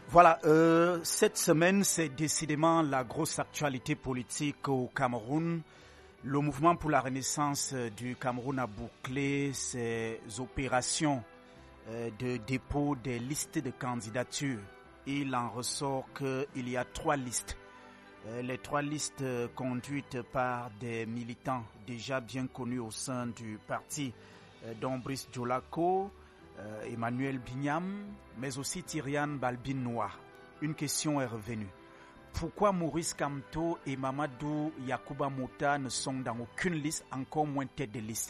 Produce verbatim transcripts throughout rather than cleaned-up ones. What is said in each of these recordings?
Voilà, euh, cette semaine, c'est décidément la grosse actualité politique au Cameroun. Le mouvement pour la renaissance du Cameroun a bouclé ses opérations euh, de dépôt des listes de candidatures. Il en ressort qu'il y a trois listes. Euh, les trois listes euh, conduites par des militants déjà bien connus au sein du parti, euh, dont Brice Djolako, Euh, Emmanuel Bignam, mais aussi Tyriane Balbin-Noah. Une question est revenue. Pourquoi Maurice Kamto et Mamadou Yacouba Mouta ne sont dans aucune liste, encore moins tête de liste?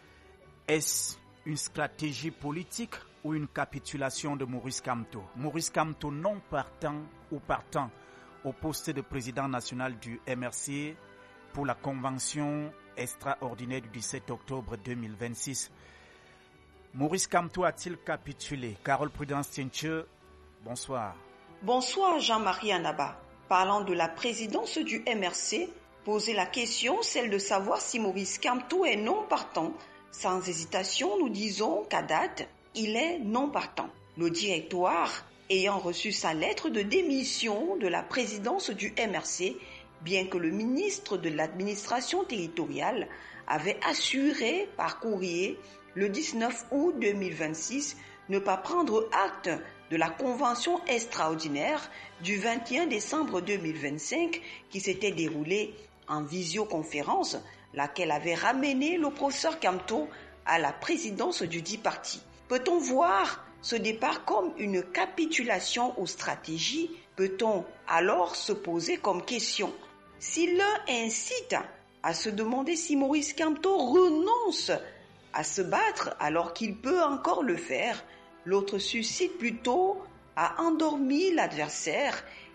Est-ce une stratégie politique ou une capitulation de Maurice Kamto? Maurice Kamto non partant ou partant au poste de président national du M R C pour la convention extraordinaire du dix-sept octobre deux mille vingt-six. Maurice Kamto a-t-il capitulé? Carole Prudence-Tienche, bonsoir. Bonsoir Jean-Marie Anaba. Parlant de la présidence du M R C, poser la question, celle de savoir si Maurice Kamto est non partant. Sans hésitation, nous disons qu'à date, il est non partant. Le directoire, ayant reçu sa lettre de démission de la présidence du M R C, bien que le ministre de l'administration territoriale avait assuré par courrier le dix-neuf août deux mille vingt-six, ne pas prendre acte de la convention extraordinaire du vingt et un décembre deux mille vingt-cinq qui s'était déroulée en visioconférence, laquelle avait ramené le professeur Kamto à la présidence du dit parti. Peut-on voir ce départ comme une capitulation aux stratégies? Peut-on alors se poser comme question? Si l'un incite à se demander si Maurice Kamto renonce à se battre alors qu'il peut encore le faire, l'autre suscite plutôt à endormir l'adversaire